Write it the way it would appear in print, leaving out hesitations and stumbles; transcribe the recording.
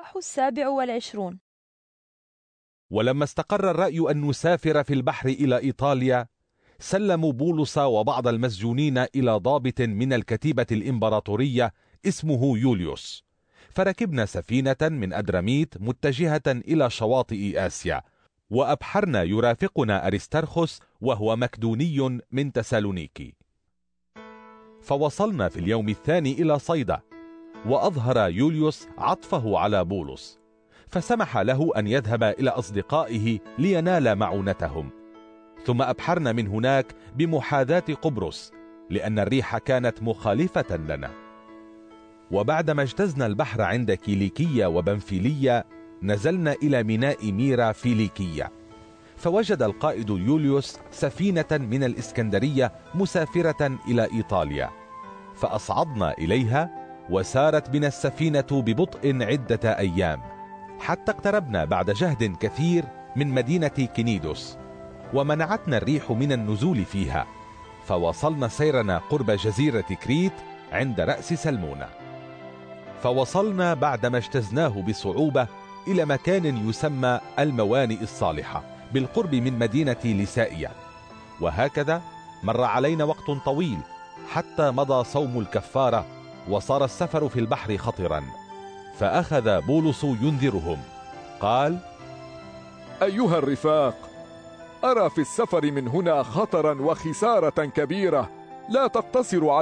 الإصحاح 27. ولما استقر الرأي أن نسافر في البحر إلى إيطاليا، سلموا بولس وبعض المسجونين إلى ضابط من الكتيبة الإمبراطورية اسمه يوليوس، فركبنا سفينة من أدراميت متجهة إلى شواطئ آسيا، وأبحرنا يرافقنا أريسترخس وهو مكدوني من تسالونيكي. فوصلنا في اليوم الثاني إلى صيدا، وأظهر يوليوس عطفه على بولس، فسمح له أن يذهب إلى أصدقائه لينال معونتهم. ثم أبحرنا من هناك بمحاذاة قبرص، لأن الريح كانت مخالفة لنا. وبعدما اجتزنا البحر عند كيليكية وبنفيلية، نزلنا إلى ميناء ميرا فيليكية، فوجد القائد يوليوس سفينة من الإسكندرية مسافرة إلى إيطاليا، فأصعدنا إليها، وسارت بنا السفينة ببطء عدة أيام، حتى اقتربنا بعد جهد كثير من مدينة كنيدوس، ومنعتنا الريح من النزول فيها، فوصلنا سيرنا قرب جزيرة كريت عند رأس سلمونة. فوصلنا بعدما اجتزناه بصعوبة إلى مكان يسمى الموانئ الصالحة بالقرب من مدينة ليسائية، وهكذا مر علينا وقت طويل حتى مضى صوم الكفارة، وصار السفر في البحر خطرا. فأخذ بولس ينذرهم، قال: أيها الرفاق، أرى في السفر من هنا خطرا وخسارة كبيرة لا تقتصر